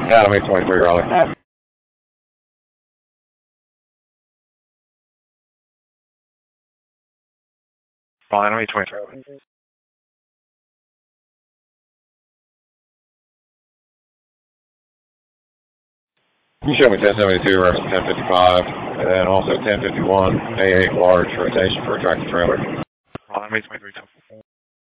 Adam 823 Raleigh. Adam 823. You show me 1072, reference 1055, and also 1051, A8 large rotation for a tractor trailer. Adam 823.